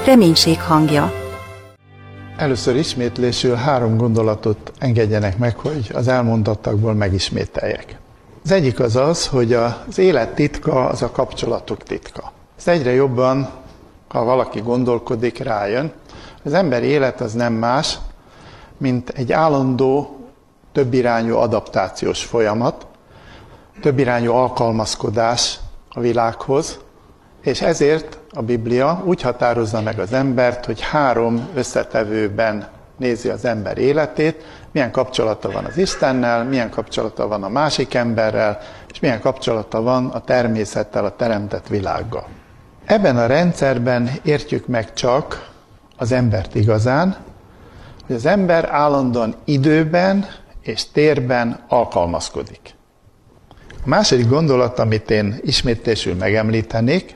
reménység hangja. Először ismétlésül 3 gondolatot engedjenek meg, hogy az elmondottakból megismételjek. Az egyik az, hogy az élet titka az a kapcsolatok titka. Ez egyre jobban, ha valaki gondolkodik, rájön. Az ember élet az nem más, mint egy állandó, többirányú adaptációs folyamat, többirányú alkalmazkodás a világhoz, és ezért a Biblia úgy határozza meg az embert, hogy 3 összetevőben nézi az ember életét, milyen kapcsolata van az Istennel, milyen kapcsolata van a másik emberrel, és milyen kapcsolata van a természettel, a teremtett világgal. Ebben a rendszerben értjük meg csak az embert igazán, hogy az ember állandóan időben és térben alkalmazkodik. A második gondolat, amit én ismétlésül megemlítenék,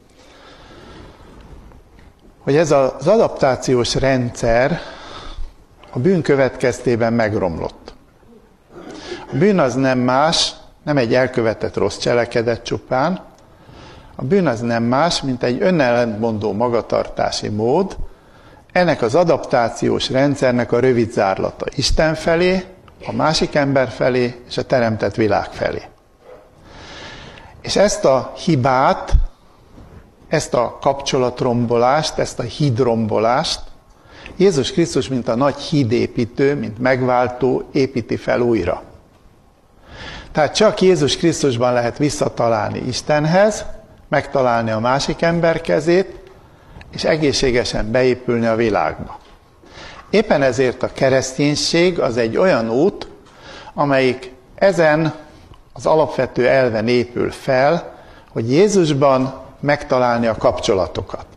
hogy ez az adaptációs rendszer a bűn következtében megromlott. A bűn az nem más, nem egy elkövetett rossz cselekedet csupán, a bűn az nem más, mint egy önellentmondó magatartási mód, ennek az adaptációs rendszernek a rövid zárlata Isten felé, a másik ember felé és a teremtett világ felé. És ezt a hibát, ezt a kapcsolatrombolást, ezt a hídrombolást Jézus Krisztus, mint a nagy hídépítő, mint megváltó építi fel újra. Tehát csak Jézus Krisztusban lehet visszatalálni Istenhez, megtalálni a másik ember kezét, és egészségesen beépülni a világba. Éppen ezért a kereszténység az egy olyan út, amelyik ezen az alapvető elven épül fel, hogy Jézusban megtalálni a kapcsolatokat.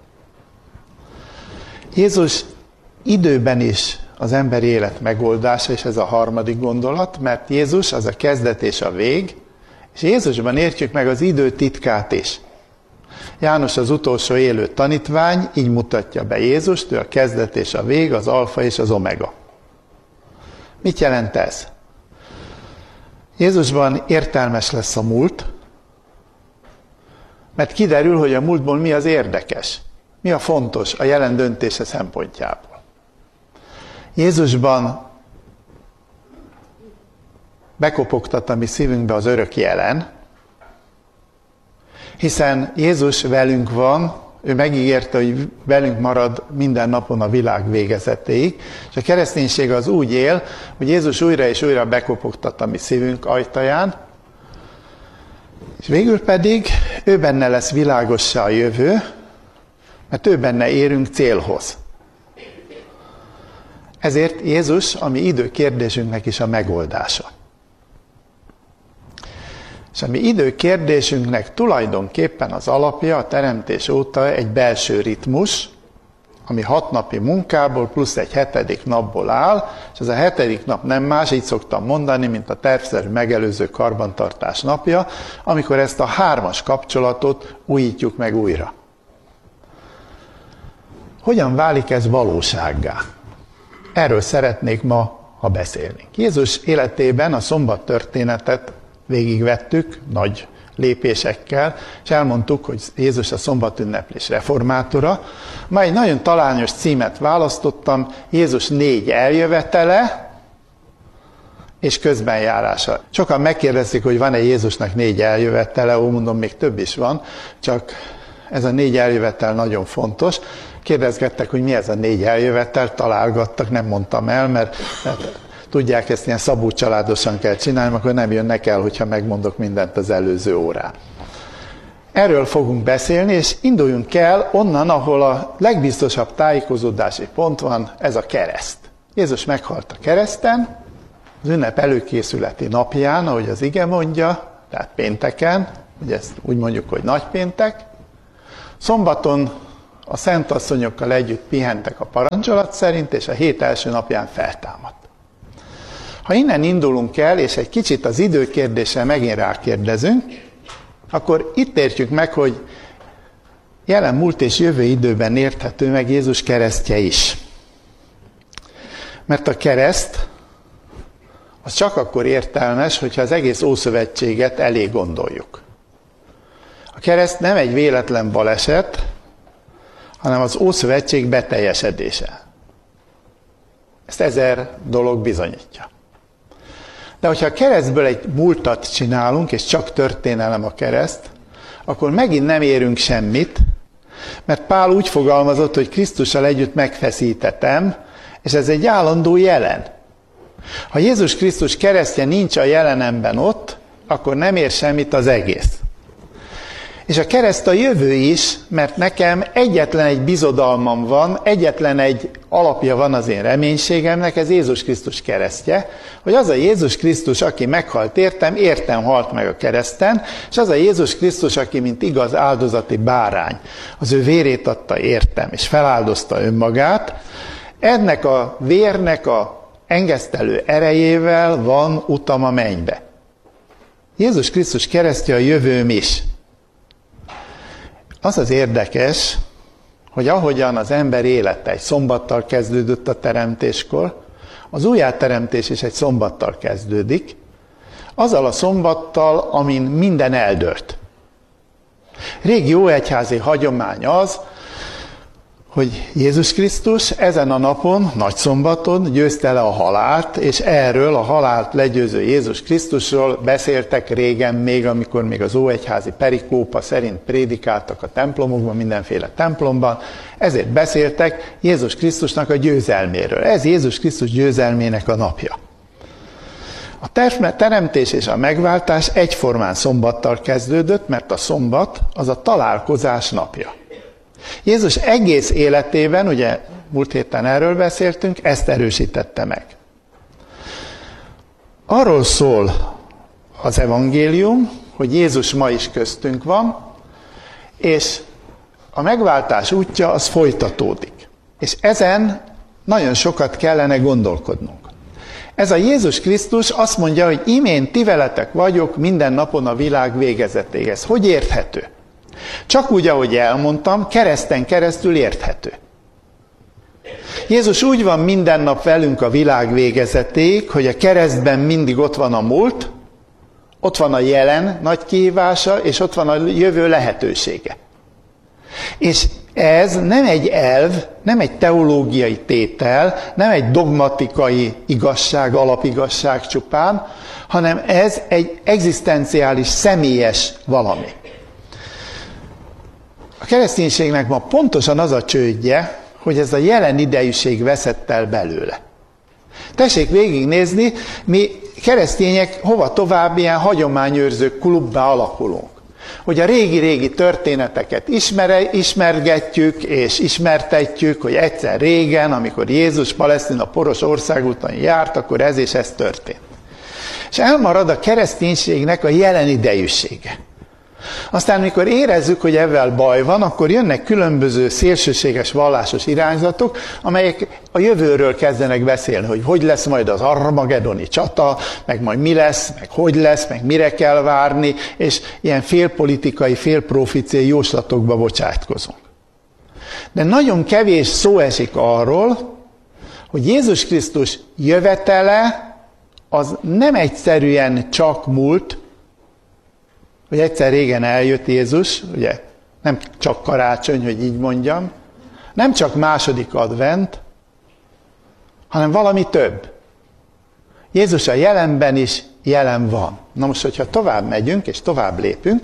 Jézus időben is az emberi élet megoldása, és ez a harmadik gondolat, mert Jézus az a kezdet és a vég, és Jézusban értjük meg az idő titkát is. János az utolsó élő tanítvány, így mutatja be Jézust, ő a kezdet és a vég, az alfa és az omega. Mit jelent ez? Jézusban értelmes lesz a múlt, mert kiderül, hogy a múltból mi az érdekes, mi a fontos a jelen döntése szempontjából. Jézusban bekopogtat a mi szívünkbe az örök jelen, hiszen Jézus velünk van, ő megígérte, hogy velünk marad minden napon a világ végezetéig, és a kereszténység az úgy él, hogy Jézus újra és újra bekopogtat a mi szívünk ajtaján, és végül pedig ő benne lesz világossá a jövő, mert ő benne érünk célhoz. Ezért Jézus a mi időkérdésünknek is a megoldása. És a mi időkérdésünknek tulajdonképpen az alapja a teremtés óta egy belső ritmus, ami 6 napi munkából plusz egy 7. napból áll, és ez a 7. nap nem más, így szoktam mondani, mint a tervszerű megelőző karbantartás napja, amikor ezt a 3-as kapcsolatot újítjuk meg újra. Hogyan válik ez valósággá? Erről szeretnék ma, ha beszélnénk. Jézus életében a szombat történetet végigvettük nagy lépésekkel, és elmondtuk, hogy Jézus a szombatünneplés reformátora. Ma egy nagyon talányos címet választottam, Jézus 4 eljövetele és közbenjárása. Sokan megkérdezik, hogy van-e Jézusnak 4 eljövetele, mondom, még több is van, csak ez a 4 eljövetel nagyon fontos. Kérdezgettek, hogy mi ez a 4 eljövetel, találgattak, nem mondtam el, mert tudják, ezt ilyen szabó családosan kell csinálni, akkor nem jönnek el, hogyha megmondok mindent az előző órán. Erről fogunk beszélni, és induljunk el onnan, ahol a legbiztosabb tájékozódási pont van, ez a kereszt. Jézus meghalt a kereszten, az ünnep előkészületi napján, ahogy az ige mondja, tehát pénteken, ugye ezt úgy mondjuk, hogy nagypéntek. Szombaton a szentasszonyokkal együtt pihentek a parancsolat szerint, és a hét első napján feltámadt. Ha innen indulunk el, és egy kicsit az időkérdésre megint rákérdezünk, akkor itt értjük meg, hogy jelen, múlt és jövő időben érthető meg Jézus keresztje is. Mert a kereszt az csak akkor értelmes, hogyha az egész Ószövetséget elég gondoljuk. A kereszt nem egy véletlen baleset, hanem az Ószövetség beteljesedése. Ezt 1000 dolog bizonyítja. De hogyha a keresztből egy múltat csinálunk, és csak történelem a kereszt, akkor megint nem érünk semmit, mert Pál úgy fogalmazott, hogy Krisztussal együtt megfeszítettem, és ez egy állandó jelen. Ha Jézus Krisztus keresztje nincs a jelenemben ott, akkor nem ér semmit az egész. És a kereszt a jövő is, mert nekem egyetlen egy bizodalmam van, egyetlen egy alapja van az én reménységemnek, ez Jézus Krisztus keresztje, hogy az a Jézus Krisztus, aki meghalt értem halt meg a kereszten, és az a Jézus Krisztus, aki mint igaz áldozati bárány, az ő vérét adta értem, és feláldozta önmagát, ennek a vérnek a engesztelő erejével van utam a mennybe. Jézus Krisztus keresztje a jövőm is. Az az érdekes, hogy ahogyan az ember élete egy szombattal kezdődött a teremtéskor, az újjáteremtés is egy szombattal kezdődik, azzal a szombattal, amin minden eldőlt. Régi óegyházi hagyomány az, hogy Jézus Krisztus ezen a napon, nagyszombaton győzte le a halált, és erről a halált legyőző Jézus Krisztusról beszéltek régen még, amikor még az óegyházi perikópa szerint prédikáltak a templomokban, mindenféle templomban, ezért beszéltek Jézus Krisztusnak a győzelméről. Ez Jézus Krisztus győzelmének a napja. A teremtés és a megváltás egyformán szombattal kezdődött, mert a szombat az a találkozás napja. Jézus egész életében, ugye múlt héten erről beszéltünk, ezt erősítette meg. Arról szól az evangélium, hogy Jézus ma is köztünk van, és a megváltás útja az folytatódik. És ezen nagyon sokat kellene gondolkodnunk. Ez a Jézus Krisztus azt mondja, hogy imént ti veletek vagyok minden napon a világ végezetéig. Ez hogy érthető? Csak úgy, ahogy elmondtam, kereszten keresztül érthető. Jézus úgy van minden nap velünk a világ végezetéig, hogy a keresztben mindig ott van a múlt, ott van a jelen nagy kihívása, és ott van a jövő lehetősége. És ez nem egy elv, nem egy teológiai tétel, nem egy dogmatikai igazság, alapigazság csupán, hanem ez egy egzisztenciális, személyes valami. A kereszténységnek ma pontosan az a csődje, hogy ez a jelen idejűség veszett el belőle. Tessék végignézni, mi keresztények hova tovább ilyen hagyományőrző klubbá alakulunk. Hogy a régi-régi történeteket ismergetjük és ismertetjük, hogy egyszer régen, amikor Jézus Palesztina poros országúton járt, akkor ez és ez történt. És elmarad a kereszténységnek a jelen idejűsége. Aztán, mikor érezzük, hogy ezzel baj van, akkor jönnek különböző szélsőséges vallásos irányzatok, amelyek a jövőről kezdenek beszélni, hogy lesz majd az armagedoni csata, meg majd mi lesz, meg mire kell várni, és ilyen félpolitikai, félproféciai jóslatokba bocsátkozunk. De nagyon kevés szó esik arról, hogy Jézus Krisztus jövetele az nem egyszerűen csak múlt, hogy egyszer régen eljött Jézus, ugye nem csak karácsony, hogy így mondjam, nem csak második advent, hanem valami több. Jézus a jelenben is jelen van. Na most, hogyha tovább megyünk és tovább lépünk,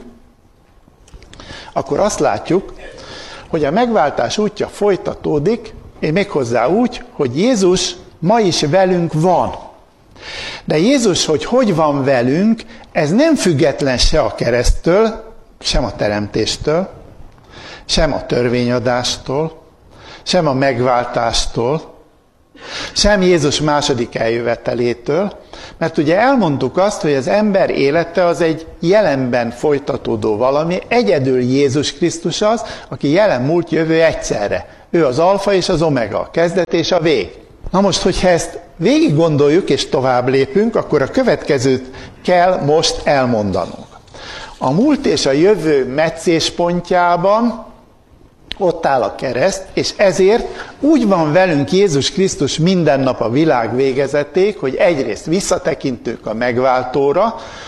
akkor azt látjuk, hogy a megváltás útja folytatódik, és méghozzá úgy, hogy Jézus ma is velünk van. De Jézus, hogy van velünk, ez nem független se a kereszttől, sem a teremtéstől, sem a törvényadástól, sem a megváltástól, sem Jézus második eljövetelétől, mert ugye elmondtuk azt, hogy az ember élete az egy jelenben folytatódó valami, egyedül Jézus Krisztus az, aki jelen, múlt, jövő egyszerre. Ő az alfa és az omega, a kezdet és a vég. Na most, hogyha ezt végig gondoljuk és tovább lépünk, akkor a következőt kell most elmondanunk. A múlt és a jövő meccéspontjában ott áll a kereszt, és ezért úgy van velünk Jézus Krisztus minden nap a világ végezetéig, hogy egyrészt visszatekintünk a megváltóra,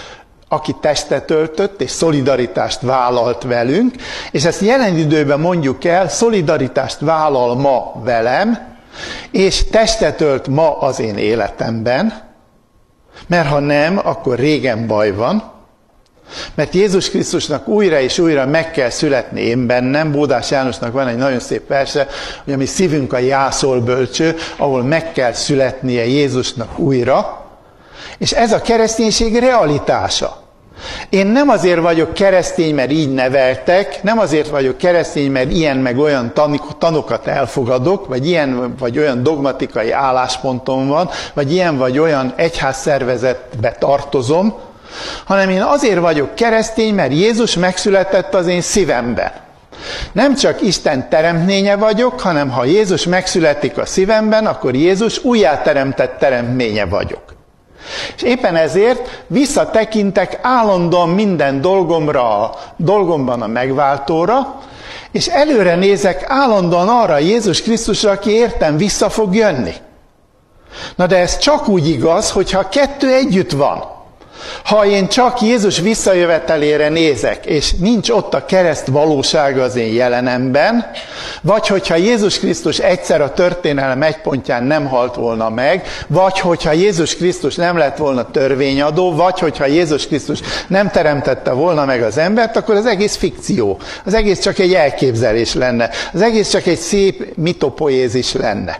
aki testet öltött és szolidaritást vállalt velünk, és ezt jelen időben mondjuk el, szolidaritást vállal ma velem, és testet ölt ma az én életemben, mert ha nem, akkor régen baj van, mert Jézus Krisztusnak újra és újra meg kell születni én bennem. Bódás Jánosnak van egy nagyon szép verse, hogy a mi szívünk a jászol bölcső, ahol meg kell születnie Jézusnak újra, és ez a kereszténység realitása. Én nem azért vagyok keresztény, mert így neveltek, nem azért vagyok keresztény, mert ilyen meg olyan tanokat elfogadok, vagy ilyen vagy olyan dogmatikai álláspontom van, vagy ilyen vagy olyan egyházszervezetbe tartozom, hanem én azért vagyok keresztény, mert Jézus megszületett az én szívemben. Nem csak Isten teremtménye vagyok, hanem ha Jézus megszületik a szívemben, akkor Jézus újjáteremtett teremtménye vagyok. És éppen ezért visszatekintek állandóan minden dolgomban a megváltóra, és előre nézek állandóan arra Jézus Krisztusra, aki értem vissza fog jönni. Na de ez csak úgy igaz, hogyha a kettő együtt van. Ha én csak Jézus visszajövetelére nézek, és nincs ott a kereszt valósága az én jelenemben, vagy hogyha Jézus Krisztus egyszer a történelem egy pontján nem halt volna meg, vagy hogyha Jézus Krisztus nem lett volna törvényadó, vagy hogyha Jézus Krisztus nem teremtette volna meg az embert, akkor az egész fikció. Az egész csak egy elképzelés lenne. Az egész csak egy szép mitopoézis lenne.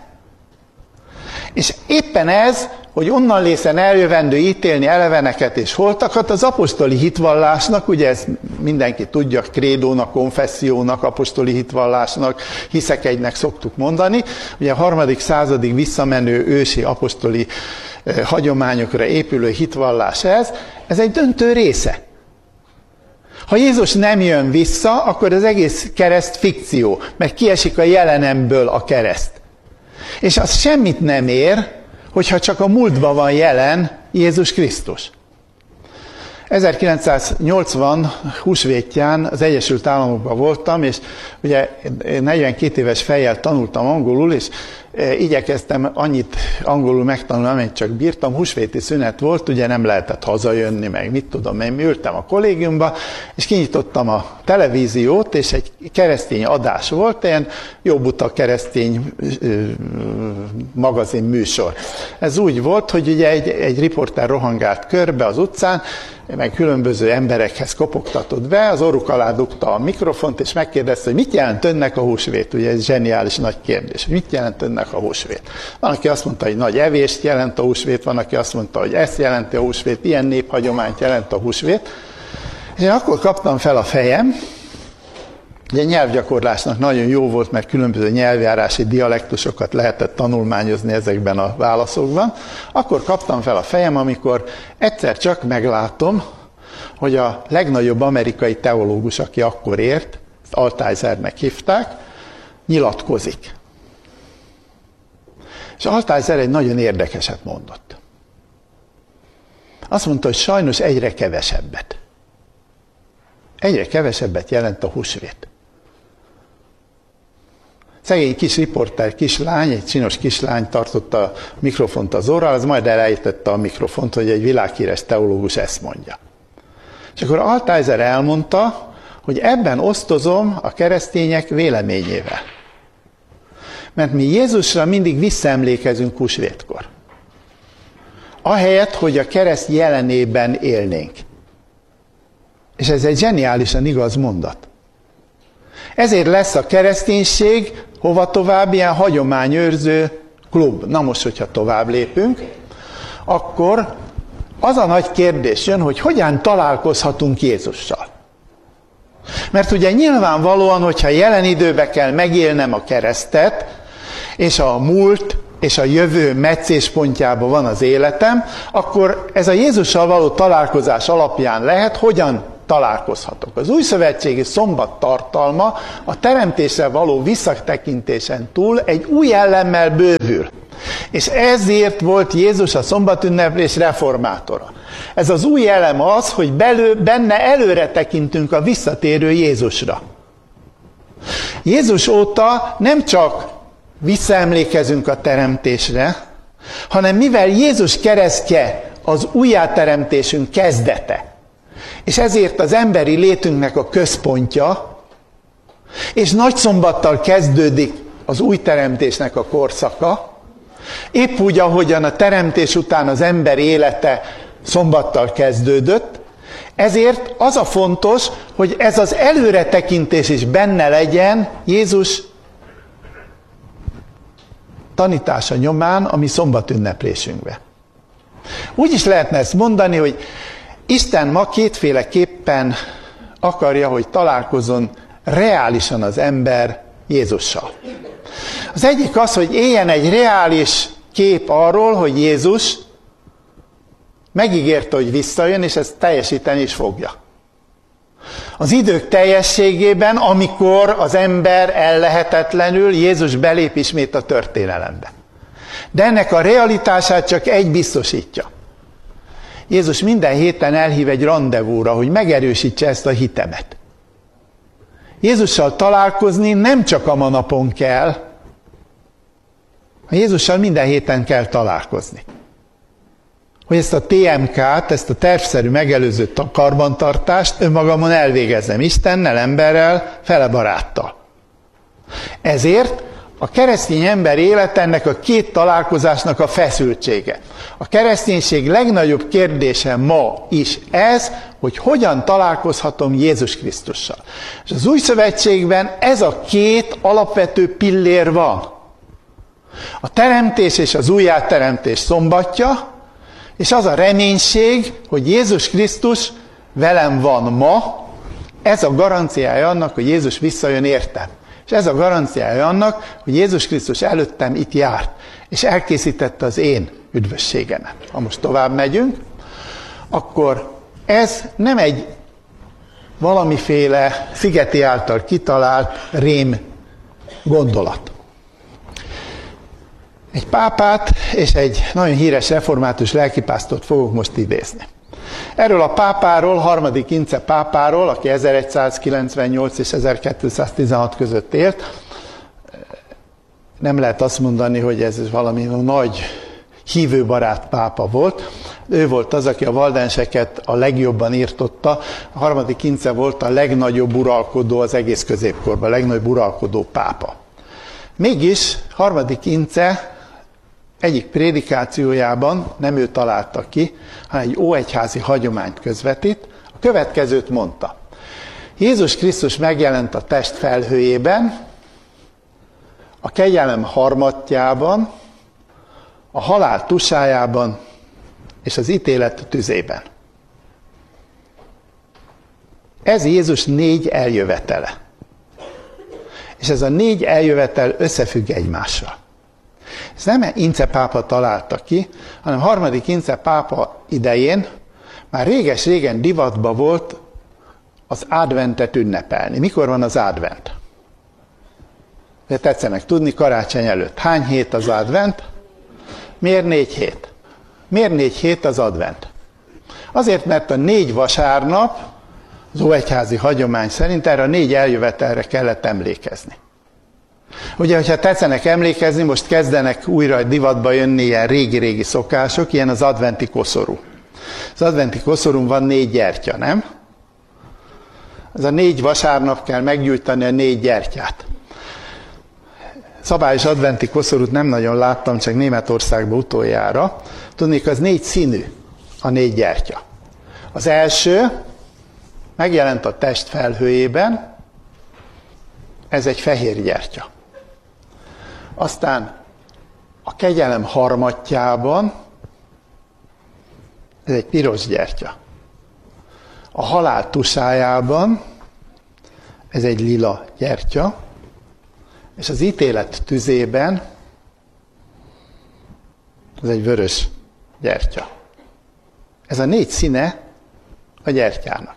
És éppen ez, hogy onnan lészen eljövendő ítélni eleveneket és holtakat, az apostoli hitvallásnak, ugye ez mindenki tudja, krédónak, konfessziónak, apostoli hitvallásnak, hiszekegynek szoktuk mondani, ugye a 3. századig visszamenő ősi apostoli hagyományokra épülő hitvallás ez egy döntő része. Ha Jézus nem jön vissza, akkor az egész kereszt fikció, mert kiesik a jelenemből a kereszt. És az semmit nem ér, hogyha csak a múltban van jelen Jézus Krisztus. 1980 húsvétján az Egyesült Államokban voltam, és ugye 42 éves fejjel tanultam angolul, és igyekeztem annyit angolul megtanulni, amennyit csak bírtam. Húsvéti szünet volt, ugye nem lehetett hazajönni, meg mit tudom én, ültem a kollégiumba, és kinyitottam a televíziót, és egy keresztény adás volt, ilyen jó buta keresztény magazin műsor. Ez úgy volt, hogy ugye egy riporter rohangált körbe az utcán, meg különböző emberekhez kopogtatott be, az orruk alá dugta a mikrofont, és megkérdezte, hogy mit jelent önnek a húsvét? Ugye ez zseniális nagy kérdés, hogy mit jelent önnek a húsvét? Van, aki azt mondta, hogy nagy evést jelent a húsvét, van, aki azt mondta, hogy ezt jelenti a húsvét, ilyen néphagyományt jelent a húsvét. És én akkor kaptam fel a fejem, ugye nyelvgyakorlásnak nagyon jó volt, mert különböző nyelvjárási dialektusokat lehetett tanulmányozni ezekben a válaszokban. Akkor kaptam fel a fejem, amikor egyszer csak meglátom, hogy a legnagyobb amerikai teológus, aki akkor ért, ezt Altizernek hívták, nyilatkozik. És Altizer egy nagyon érdekeset mondott. Azt mondta, hogy sajnos egyre kevesebbet. Egyre kevesebbet jelent a húsvét. Szegény kis riporter kislány, egy csinos kislány tartotta a mikrofont az orral, az majd elejtette a mikrofont, hogy egy világhíres teológus ezt mondja. És akkor Altizer elmondta, hogy ebben osztozom a keresztények véleményével. Mert mi Jézusra mindig visszaemlékezünk húsvétkor. Ahelyett, hogy a kereszt jelenében élnénk. És ez egy zseniálisan igaz mondat. Ezért lesz a kereszténység hova tovább ilyen hagyományőrző klub. Na most, hogyha tovább lépünk, akkor az a nagy kérdés jön, hogy hogyan találkozhatunk Jézussal. Mert ugye nyilvánvalóan, hogyha jelen időben kell megélnem a keresztet, és a múlt és a jövő meccéspontjában van az életem, akkor ez a Jézussal való találkozás alapján lehet, hogyan találkozhatok. Az újszövetségi szombat tartalma a teremtésre való visszatekintésen túl egy új elemmel bővül. És ezért volt Jézus a szombatünneplés reformátora. Ez az új elem az, hogy benne előre tekintünk a visszatérő Jézusra. Jézus óta nem csak visszaemlékezünk a teremtésre, hanem mivel Jézus keresztje az újjáteremtésünk kezdete, és ezért az emberi létünknek a központja, és nagyszombattal kezdődik az új teremtésnek a korszaka, épp úgy, ahogyan a teremtés után az ember élete szombattal kezdődött, ezért az a fontos, hogy ez az előretekintés is benne legyen Jézus tanítása nyomán a mi szombatünneplésünkbe. Úgy is lehetne ezt mondani, hogy Isten ma kétféleképpen akarja, hogy találkozzon reálisan az ember Jézussal. Az egyik az, hogy éljen egy reális kép arról, hogy Jézus megígérte, hogy visszajön, és ezt teljesíteni is fogja. Az idők teljességében, amikor az ember ellehetetlenül, Jézus belép ismét a történelembe. De ennek a realitását csak egy biztosítja. Jézus minden héten elhív egy randevúra, hogy megerősítse ezt a hitemet. Jézussal találkozni nem csak a manapon kell, a Jézussal minden héten kell találkozni. Hogy ezt a TMK-t, ezt a tervszerű megelőző karbantartást önmagamon elvégezzem Istennel, emberrel, fele baráttal. Ezért a keresztény ember élete ennek a két találkozásnak a feszültsége. A kereszténység legnagyobb kérdése ma is ez, hogy hogyan találkozhatom Jézus Krisztussal. És az új szövetségben ez a két alapvető pillér van. A teremtés és az újjáteremtés szombatja, és az a reménység, hogy Jézus Krisztus velem van ma, ez a garanciája annak, hogy Jézus visszajön értem. És ez a garanciája annak, hogy Jézus Krisztus előttem itt járt, és elkészítette az én üdvösségemet. Ha most tovább megyünk, akkor ez nem egy valamiféle Szigeti által kitalált rém gondolat. Egy pápát és egy nagyon híres református lelkipásztort fogok most idézni. Erről a pápáról, harmadik Ince pápáról, aki 1198 és 1216 között élt, nem lehet azt mondani, hogy ez valami nagy hívőbarát pápa volt. Ő volt az, aki a valdenseket a legjobban írtotta. A harmadik Ince volt a legnagyobb uralkodó az egész középkorban, a legnagyobb uralkodó pápa. Mégis harmadik Ince egyik prédikációjában, nem ő találta ki, hanem egy óegyházi hagyományt közvetít, a következőt mondta. Jézus Krisztus megjelent a test felhőjében, a kegyelem harmatjában, a halál tusájában és az ítélet tüzében. Ez Jézus 4 eljövetele. És ez a 4 eljövetel összefügg egymással. Ez nem Ince pápa találta ki, hanem harmadik Ince pápa idején már réges-régen divatba volt az adventet ünnepelni. Mikor van az advent? De tetszenek tudni, karácsony előtt. Hány hét az advent? Miért 4 hét? Miért 4 hét az advent? Azért, mert a 4 vasárnap, az óegyházi hagyomány szerint erre a 4 eljövetelre kellett emlékezni. Ugye, hogyha tetszenek emlékezni, most kezdenek újra divatba jönni ilyen régi-régi szokások, ilyen az adventi koszorú. Az adventi koszorún van 4 gyertya, nem? Ez a 4 vasárnap kell meggyújtani a 4 gyertyát. Szabályos adventi koszorút nem nagyon láttam, csak Németországban utoljára. Tudnék, az 4 színű a 4 gyertya. Az első megjelent a test felhőjében, ez egy fehér gyertya. Aztán a kegyelem harmatjában, ez egy piros gyertya. A halál tusájában, ez egy lila gyertya, és az ítélet tüzében, ez egy vörös gyertya. Ez a 4 színe a gyertyának.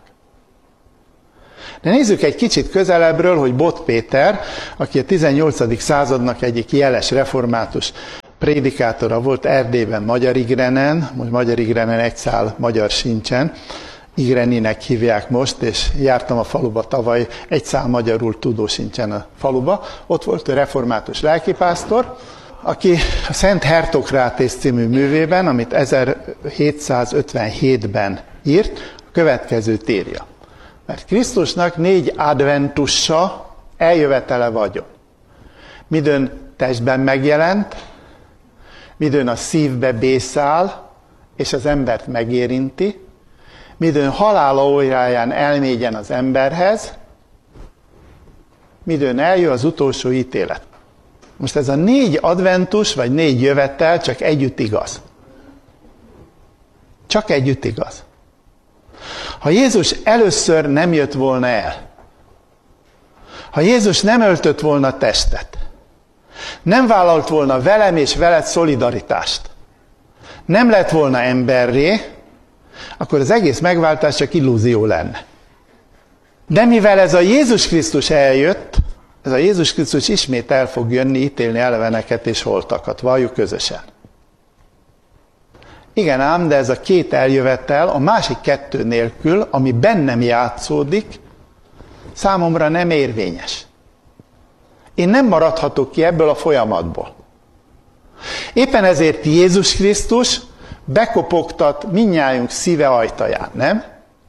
De nézzük egy kicsit közelebbről, hogy Bot Péter, aki a 18. századnak egyik jeles református prédikátora volt, Erdélyben Magyarigrenen, most Magyarigrenen egy szál magyar sincsen, Igreninek hívják most, és jártam a faluba tavaly, egy szál magyarul tudó sincsen a faluba. Ott volt a református lelkipásztor, aki a Szent Hertokrátész című művében, amit 1757-ben írt, következőt írja. Mert Krisztusnak 4 adventusa, eljövetele vagyok. Midőn testben megjelent, midőn a szívbe bészál, és az embert megérinti, midőn halála óráján elmégyen az emberhez, midőn eljön az utolsó ítélet. Most ez a 4 adventus, vagy 4 jövetel csak együtt igaz. Csak együtt igaz. Ha Jézus először nem jött volna el, ha Jézus nem öltött volna testet, nem vállalt volna velem és veled szolidaritást, nem lett volna emberré, akkor az egész megváltás csak illúzió lenne. De mivel ez a Jézus Krisztus eljött, ez a Jézus Krisztus ismét el fog jönni, ítélni eleveneket és holtakat, valljuk közösen. Igen ám, de ez a 2 eljövetel a másik 2 nélkül, ami bennem játszódik, számomra nem érvényes. Én nem maradhatok ki ebből a folyamatból. Éppen ezért Jézus Krisztus bekopogtat mindnyájunk szíve ajtaján, nem?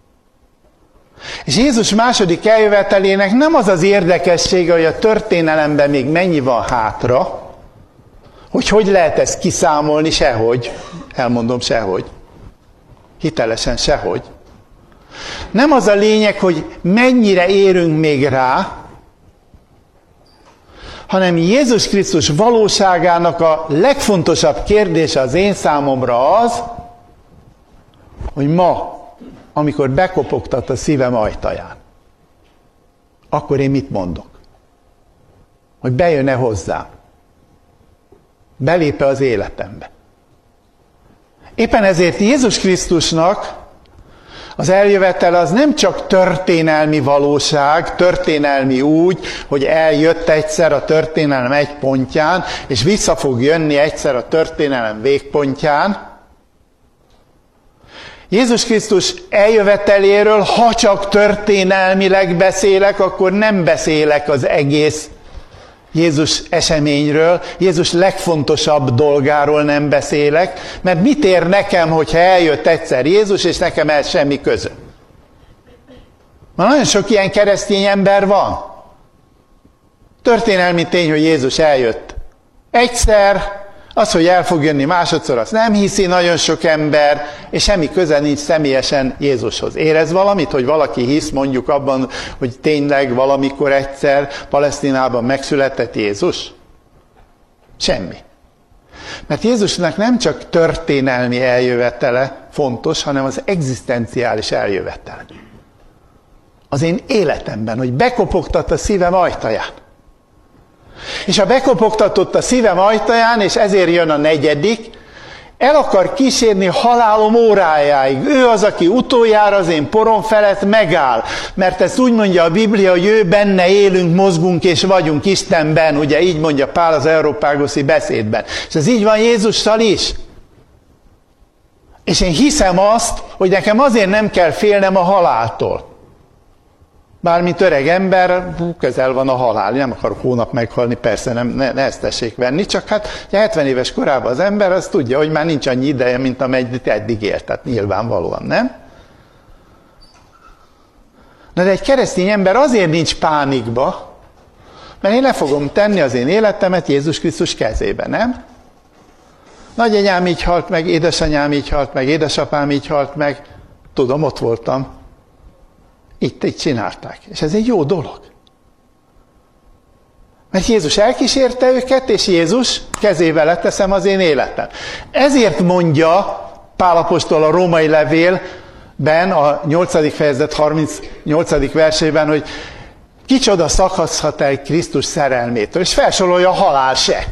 És Jézus második eljövetelének nem az az érdekessége, hogy a történelemben még mennyi van hátra, hogy lehet ezt kiszámolni, sehogy. Elmondom, sehogy. Hitelesen sehogy. Nem az a lényeg, hogy mennyire érünk még rá, hanem Jézus Krisztus valóságának a legfontosabb kérdése az én számomra az, hogy ma, amikor bekopogtat a szívem ajtaján, akkor én mit mondok? Hogy bejön-e hozzám? Belép-e az életembe? Éppen ezért Jézus Krisztusnak az eljövetel az nem csak történelmi valóság, történelmi úgy, hogy eljött egyszer a történelem egy pontján, és vissza fog jönni egyszer a történelem végpontján. Jézus Krisztus eljöveteléről, ha csak történelmileg beszélek, akkor nem beszélek az egész Jézus eseményről, Jézus legfontosabb dolgáról nem beszélek, mert mit ér nekem, hogyha eljött egyszer Jézus, és nekem ez semmi közöm? Már nagyon sok ilyen keresztény ember van. Történelmi tény, hogy Jézus eljött egyszer, az, hogy el fog jönni másodszor, azt nem hiszi nagyon sok ember, és semmi köze nincs személyesen Jézushoz. Érez valamit, hogy valaki hisz mondjuk abban, hogy tényleg valamikor egyszer Palesztinában megszületett Jézus? Semmi. Mert Jézusnak nem csak történelmi eljövetele fontos, hanem az egzisztenciális eljövetele. Az én életemben, hogy bekopogtat a szívem ajtaján. És ha bekopogtatott a szívem ajtaján, és ezért jön a 4, el akar kísérni halálom órájáig. Ő az, aki utoljára az én porom felett megáll. Mert ezt úgy mondja a Biblia, hogy ő benne élünk, mozgunk és vagyunk Istenben. Ugye így mondja Pál az Európágoszi beszédben. És ez így van Jézussal is. És én hiszem azt, hogy nekem azért nem kell félnem a haláltól. Bármint öreg ember, közel van a halál. Nem akarok hónap meghalni, persze ne ezt tessék venni, csak hát 70 éves korában az ember az tudja, hogy már nincs annyi ideje, mint amennyit eddig élt. Tehát nyilvánvalóan, nem? Na de egy keresztény ember azért nincs pánikba, mert én le fogom tenni az én életemet Jézus Krisztus kezébe, nem? Nagyanyám így halt meg, édesanyám így halt meg, édesapám így halt meg. Tudom, ott voltam. Itt csinálták. És ez egy jó dolog. Mert Jézus elkísérte őket, és Jézus kezébe leteszem az én életem. Ezért mondja Pál apostol a római levélben, a 8. fejezet 38. versében, hogy kicsoda szakadhat el Krisztus szerelmétől, és felsorolja a halál se.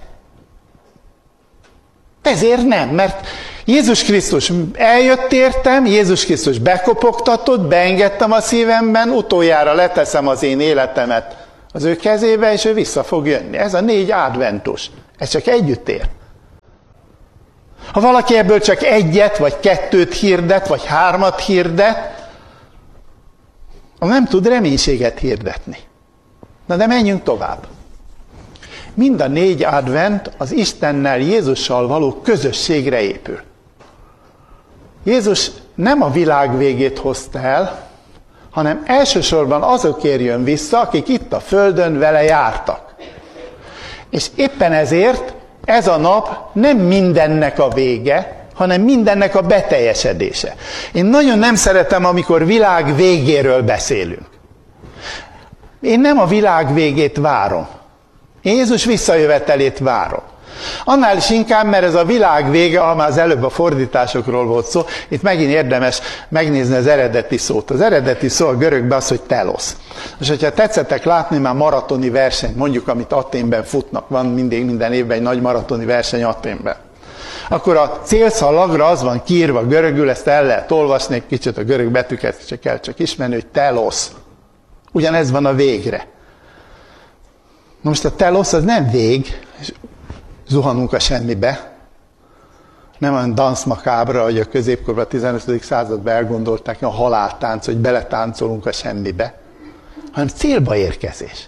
Ezért nem, mert Jézus Krisztus eljött értem, Jézus Krisztus bekopogtatott, beengedtem a szívemben, utoljára leteszem az én életemet az ő kezébe, és ő vissza fog jönni. Ez a 4 adventus. Ez csak együtt ér. Ha valaki ebből csak 1 vagy 2 hirdet, vagy 3 hirdet, az nem tud reménységet hirdetni. Na de menjünk tovább. Mind a 4 advent az Istennel, Jézussal való közösségre épül. Jézus nem a világ végét hozta el, hanem elsősorban azokért jön vissza, akik itt a földön vele jártak. És éppen ezért ez a nap nem mindennek a vége, hanem mindennek a beteljesedése. Én nagyon nem szeretem, amikor világ végéről beszélünk. Én nem a világ végét várom. Én Jézus visszajövetelét várom. Annál is inkább, mert ez a világ vége, ha már az előbb a fordításokról volt szó, itt megint érdemes megnézni az eredeti szót. Az eredeti szó a görögben az, hogy telos. És hogyha tetszettek látni már maratoni versenyt, mondjuk amit Athénben futnak, van mindig minden évben egy nagy maratoni verseny Athénben, akkor a célszalagra az van kiírva görögül, ezt el lehet olvasni, egy kicsit a görög betűket kell csak ismerni, hogy telos. Ugyanez van a végre. Na most a telos az nem vég, és zuhanunk a semmibe. Nem olyan dansz makábra, hogy a középkorban, a 15. században elgondolták, a haláltánc, hogy beletáncolunk a semmibe, hanem célba érkezés.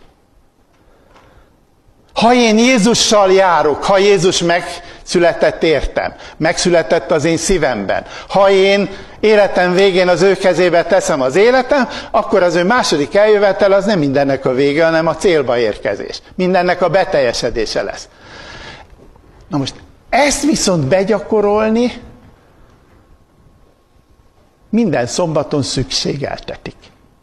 Ha én Jézussal járok, ha Jézus megszületett értem, megszületett az én szívemben, ha én életem végén az ő kezébe teszem az életem, akkor az ő második eljövetel az nem mindennek a vége, hanem a célba érkezés. Mindennek a beteljesedése lesz. Na most ezt viszont begyakorolni minden szombaton szükségeltetik.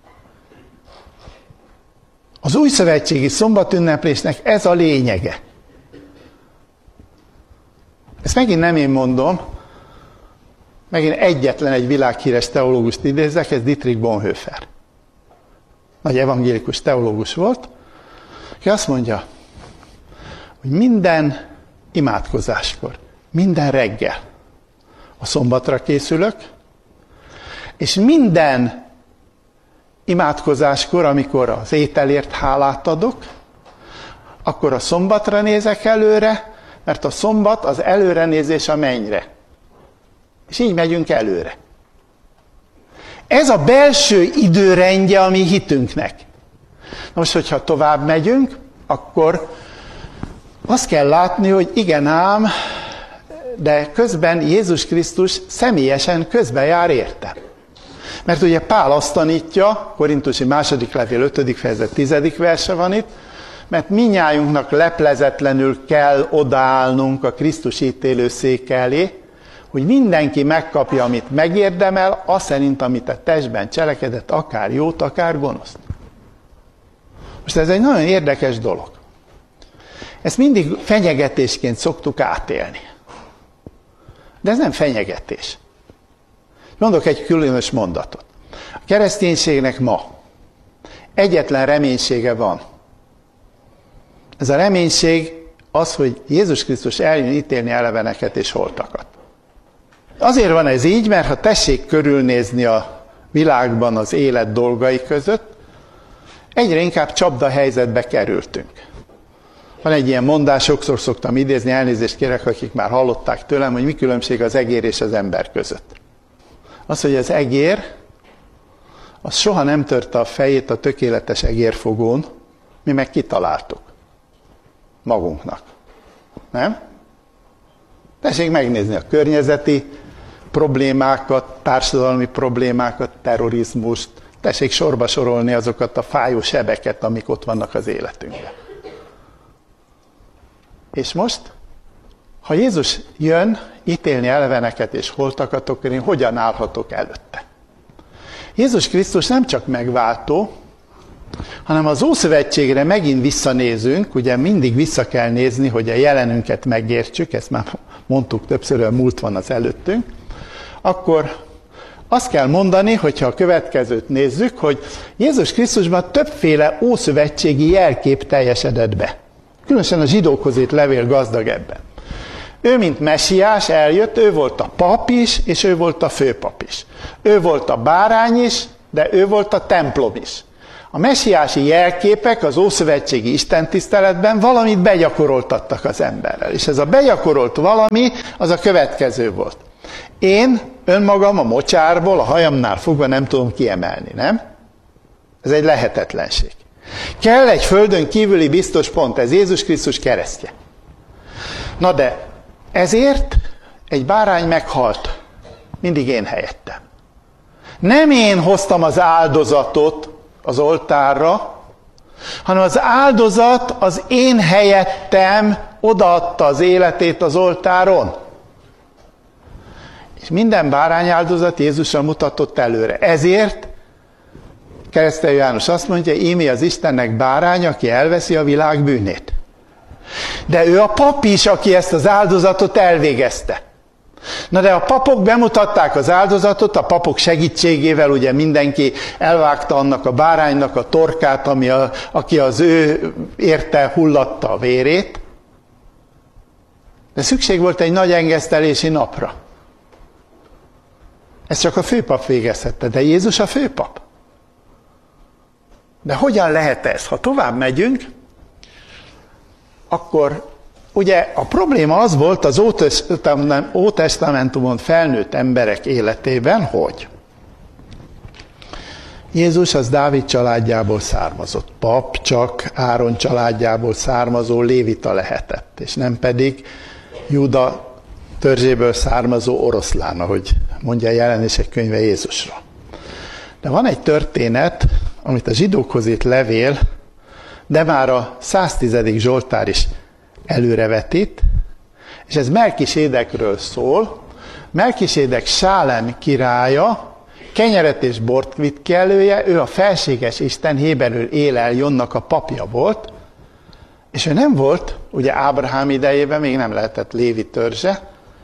Az újszövetségi szombatünneplésnek ez a lényege. Ezt megint nem én mondom, megint egyetlen egy világhíres teológust idézek, ez Dietrich Bonhoeffer. Nagy evangélikus teológus volt, aki azt mondja, hogy minden imádkozáskor, minden reggel a szombatra készülök, és minden imádkozáskor, amikor az ételért hálát adok, akkor a szombatra nézek előre, mert a szombat az előrenézés a mennyre. És így megyünk előre. Ez a belső időrendje a mi hitünknek. Na most, hogyha tovább megyünk, akkor azt kell látni, hogy igen ám, de közben Jézus Krisztus személyesen közben jár értem. Mert ugye Pál azt tanítja, Korintusi második levél 5. fejezet 10. verse van itt, mert mindnyájunknak leplezetlenül kell odaállnunk a Krisztus ítélőszék elé, hogy mindenki megkapja, amit megérdemel, azt szerint, amit a testben cselekedett, akár jót, akár gonoszt. Most ez egy nagyon érdekes dolog. Ezt mindig fenyegetésként szoktuk átélni. De ez nem fenyegetés. Mondok egy különös mondatot. A kereszténységnek ma egyetlen reménysége van. Ez a reménység az, hogy Jézus Krisztus eljön ítélni eleveneket és holtakat. Azért van ez így, mert ha tessék körülnézni a világban az élet dolgai között, egyre inkább csapdahelyzetbe kerültünk. Van egy ilyen mondás, sokszor szoktam idézni, elnézést kérek, akik már hallották tőlem, hogy mi különbség az egér és az ember között. Az, hogy az egér, az soha nem törte a fejét a tökéletes egérfogón, mi meg kitaláltuk. Magunknak. Nem? Tessék megnézni a környezeti problémákat, társadalmi problémákat, terrorizmust. Tessék sorba sorolni azokat a fájó sebeket, amik ott vannak az életünkben. És most, ha Jézus jön ítélni eleveneket és holtakat, akkor én hogyan állhatok előtte? Jézus Krisztus nem csak megváltó, hanem az Ószövetségre megint visszanézünk, ugye mindig vissza kell nézni, hogy a jelenünket megértsük, ezt már mondtuk többször, a múlt van az előttünk, akkor azt kell mondani, hogyha a következőt nézzük, hogy Jézus Krisztusban többféle ószövetségi jelkép teljesedett be. Különösen a zsidókhoz írt levél gazdag ebben. Ő, mint mesiás eljött, ő volt a pap is, és ő volt a főpap is. Ő volt a bárány is, de ő volt a templom is. A mesiási jelképek az ószövetségi istentiszteletben valamit begyakoroltattak az emberrel. És ez a begyakorolt valami, az a következő volt. Én önmagam a mocsárból, a hajamnál fogva nem tudom kiemelni, nem? Ez egy lehetetlenség. Kell egy földön kívüli biztos pont, ez Jézus Krisztus keresztje. Na de ezért egy bárány meghalt, mindig én helyettem. Nem én hoztam az áldozatot az oltárra, hanem az áldozat az én helyettem odaadta az életét az oltáron. És minden bárányáldozat Jézusra mutatott előre. Ezért Keresztelő János azt mondja, íme az Istennek bárány, aki elveszi a világ bűnét. De ő a pap is, aki ezt az áldozatot elvégezte. Na de a papok bemutatták az áldozatot, a papok segítségével ugye mindenki elvágta annak a báránynak a torkát, aki az ő érte hullatta a vérét. De szükség volt egy nagy engesztelési napra. Ez csak a főpap végezhette, de Jézus a főpap. De hogyan lehet ez? Ha tovább megyünk, akkor ugye a probléma az volt az Ótestamentumon felnőtt emberek életében, hogy Jézus az Dávid családjából származott. Pap csak Áron családjából származó lévita lehetett, és nem pedig Júda törzséből származó oroszlán, ahogy mondja a Jelenések könyve Jézusra. De van egy történet, amit a zsidókhoz írt levél, de már a 110. Zsoltár is előrevetít, és ez Melkisédekről szól. Melkisédek Sálem királya, kenyeret és bort vitt ki elője, ő a felséges Isten, héberül Élel Jonnak a papja volt, és ő nem volt, ugye Ábrahám idejében még nem lehetett Lévi törzse,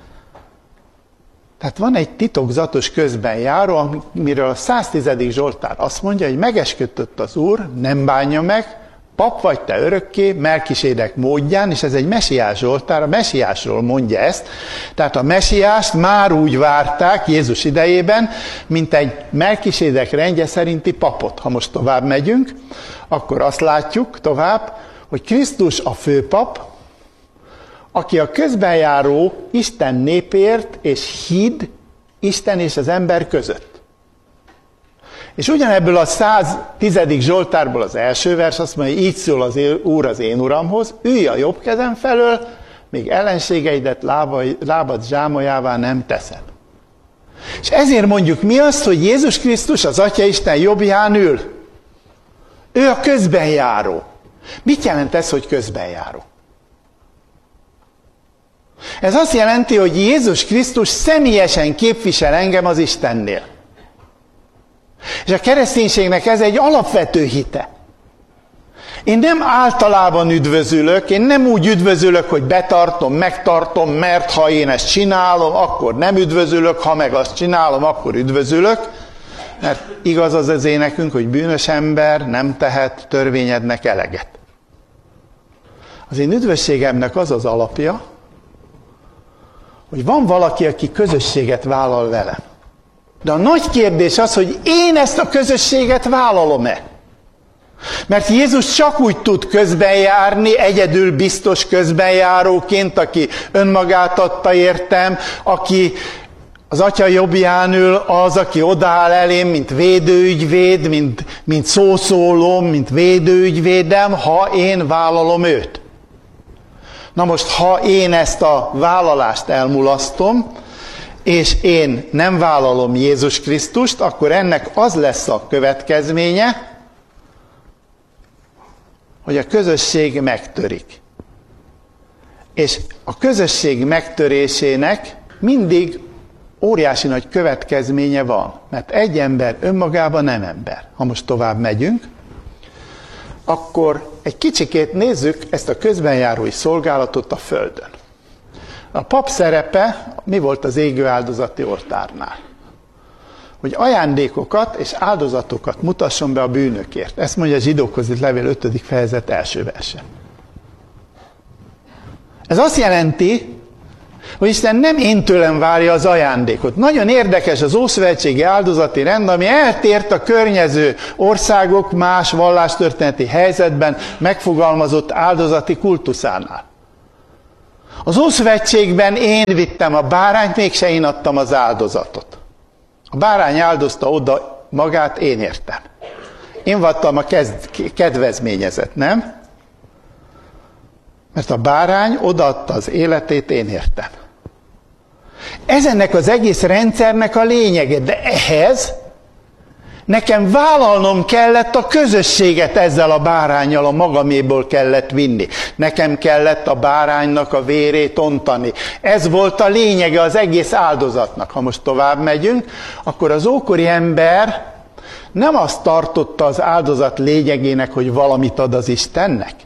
tehát van egy titokzatos közbenjáró, amiről a 110. Zsoltár azt mondja, hogy megesküdött az Úr, nem bánja meg, pap vagy te örökké, Melkisédek módján, és ez egy mesiás zsoltár, a mesiásról mondja ezt. Tehát a mesiást már úgy várták Jézus idejében, mint egy Melkisédek rendje szerinti papot. Ha most tovább megyünk, akkor azt látjuk tovább, hogy Krisztus a főpap, aki a közbenjáró Isten népért és híd Isten és az ember között. És ugyanebből a 110. Zsoltárból az első vers azt mondja, hogy így szól az Úr az én Uramhoz, ülj a jobb kezem felől, még ellenségeidet lábad zsámolyává nem teszem. És ezért mondjuk mi azt, hogy Jézus Krisztus az Atya Isten jobbján ül. Ő a közbenjáró. Mit jelent ez, hogy közbenjáró? Ez azt jelenti, hogy Jézus Krisztus személyesen képvisel engem az Istennél. És a kereszténységnek ez egy alapvető hite. Én nem általában üdvözülök, én nem úgy üdvözülök, hogy betartom, megtartom, mert ha én ezt csinálom, akkor nem üdvözülök, ha meg azt csinálom, akkor üdvözülök. Mert igaz az énekünk, hogy bűnös ember nem tehet törvényednek eleget. Az én üdvösségemnek az az alapja, hogy van valaki, aki közösséget vállal velem. De a nagy kérdés az, hogy én ezt a közösséget vállalom-e? Mert Jézus csak úgy tud közbenjárni, egyedül biztos közbenjáróként, aki önmagát adta értem, aki az Atya jobbján ül, az, aki odaáll elém, mint védőügyvéd, mint szószólóm, mint védőügyvédem, ha én vállalom őt. Na most, ha én ezt a vállalást elmulasztom, és én nem vállalom Jézus Krisztust, akkor ennek az lesz a következménye, hogy a közösség megtörik. És a közösség megtörésének mindig óriási nagy következménye van, mert egy ember önmagában nem ember. Ha most tovább megyünk, akkor egy kicsikét nézzük ezt a közbenjárói szolgálatot a Földön. A pap szerepe mi volt az égő áldozati oltárnál? Hogy ajándékokat és áldozatokat mutasson be a bűnökért. Ezt mondja a zsidókhoz írt levél 5. fejezet első verse. Ez azt jelenti, hogy Isten nem én tőlem várja az ajándékot. Nagyon érdekes az ószövetségi áldozati rend, ami eltért a környező országok más vallástörténeti helyzetben megfogalmazott áldozati kultuszánál. Az Ószövetségben én vittem a bárányt, mégse én adtam az áldozatot. A bárány áldozta oda magát, én értem. Én voltam a kedvezményezett, nem? Mert a bárány odaadta az életét, én értem. Ez ennek az egész rendszernek a lényege, de ehhez Nekem vállalnom kellett a közösséget ezzel a báránnyal, a magaméból kellett vinni. Nekem kellett a báránynak a vérét ontani. Ez volt a lényege az egész áldozatnak. Ha most tovább megyünk, akkor az ókori ember nem azt tartotta az áldozat lényegének, hogy valamit ad az Istennek,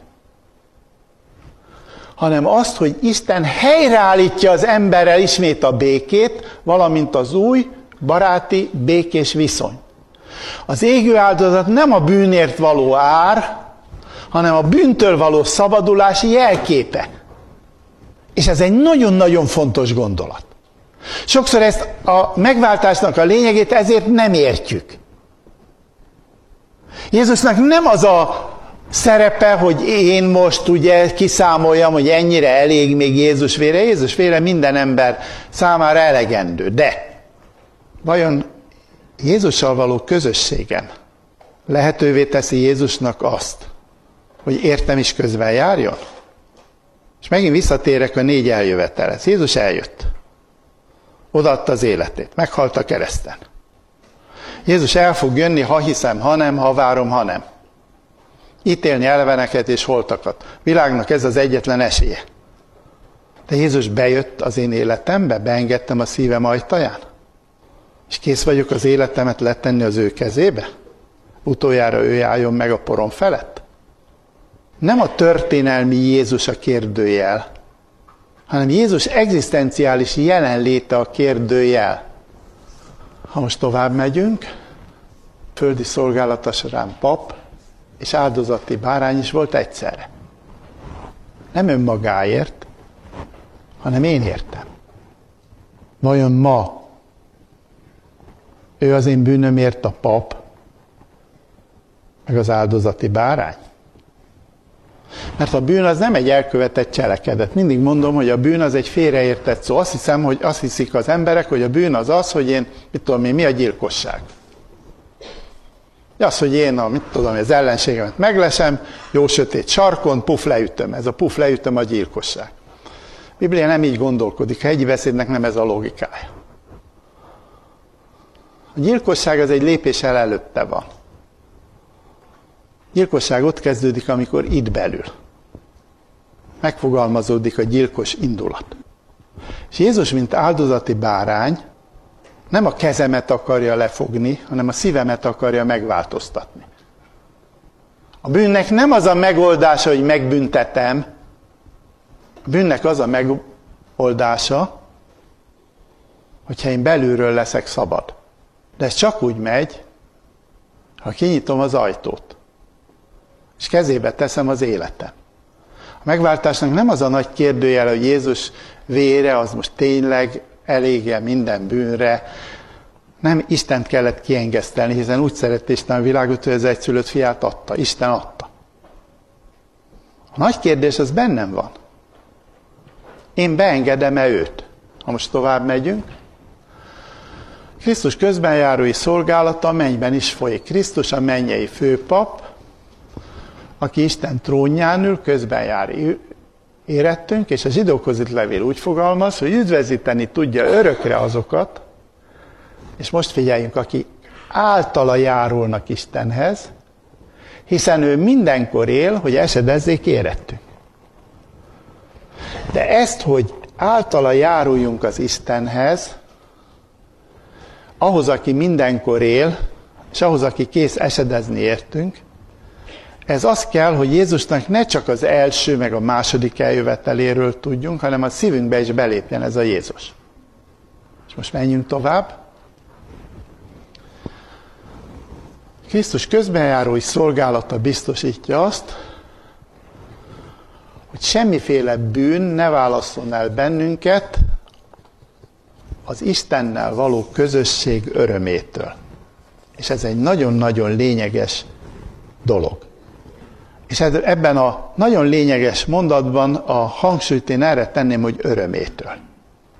hanem azt, hogy Isten helyreállítja az emberrel ismét a békét, valamint az új, baráti, békés viszony. Az égő áldozat nem a bűnért való ár, hanem a bűntől való szabadulás jelképe. És ez egy nagyon-nagyon fontos gondolat. Sokszor ezt a megváltásnak a lényegét ezért nem értjük. Jézusnak nem az a szerepe, hogy én most ugye kiszámoljam, hogy ennyire elég még Jézus vére. Jézus vére minden ember számára elegendő. De vajon Jézussal való közösségem lehetővé teszi Jézusnak azt, hogy értem is közben járjon? És megint visszatérek a 4 eljövetelhez. Jézus eljött. Odaadta az életét. Meghalt a kereszten. Jézus el fog jönni, ha hiszem, ha nem, ha várom, ha nem. Ítélni eleveneket és holtakat. Világnak ez az egyetlen esélye. De Jézus bejött az én életembe, beengedtem a szívem ajtaján. És kész vagyok az életemet letenni az ő kezébe? Utoljára ő álljon meg a porom felett? Nem a történelmi Jézus a kérdőjel, hanem Jézus egzisztenciális jelenléte a kérdőjel. Ha most tovább megyünk, földi szolgálata során pap és áldozati bárány is volt egyszerre. Nem önmagáért, hanem én értem. Vajon ma ő az én bűnömért a pap, meg az áldozati bárány? Mert a bűn az nem egy elkövetett cselekedet. Mindig mondom, hogy a bűn az egy félreértett szó. Azt hiszik az emberek, hogy a bűn az az, hogy mi a gyilkosság. Az, hogy én az ellenségemet meglesem, jó sötét sarkon, puf, leütöm. Ez a puf, leütöm a gyilkosság. A Biblia nem így gondolkodik, hegyi beszédnek nem ez a logikája. A gyilkosság az egy lépéssel előtte van. A gyilkosság ott kezdődik, amikor itt belül megfogalmazódik a gyilkos indulat. És Jézus, mint áldozati bárány, nem a kezemet akarja lefogni, hanem a szívemet akarja megváltoztatni. A bűnnek nem az a megoldása, hogy megbüntetem. A bűnnek az a megoldása, hogyha én belülről leszek szabad. De ez csak úgy megy, ha kinyitom az ajtót, és kezébe teszem az életem. A megváltásnak nem az a nagy kérdőjel, hogy Jézus vére az most tényleg elég-e minden bűnre. Nem Istent kellett kiengesztelni, hiszen úgy szerette Isten a világot, hogy az egyszülött fiát adta. Isten adta. A nagy kérdés az bennem van. Én beengedem-e őt? Ha most tovább megyünk. Krisztus közbenjárói szolgálata a mennyben is folyik. Krisztus a mennyei főpap, aki Isten trónján ül, közbenjári érettünk, és a zsidókhoz itt levél úgy fogalmaz, hogy üdvözíteni tudja örökre azokat, és most figyeljünk, akik általa járulnak Istenhez, hiszen ő mindenkor él, hogy esedezzék érettünk. De ezt, hogy általa járuljunk az Istenhez, ahhoz, aki mindenkor él, és ahhoz, aki kész esedezni értünk, ez az kell, hogy Jézusnak ne csak az első, meg a második eljöveteléről tudjunk, hanem a szívünkbe is belépjen ez a Jézus. És most menjünk tovább. Krisztus közbenjárói szolgálata biztosítja azt, hogy semmiféle bűn ne válasszon el bennünket az Istennel való közösség örömétől. És ez egy nagyon-nagyon lényeges dolog. És ebben a nagyon lényeges mondatban a hangsúlyt én erre tenném, hogy örömétől.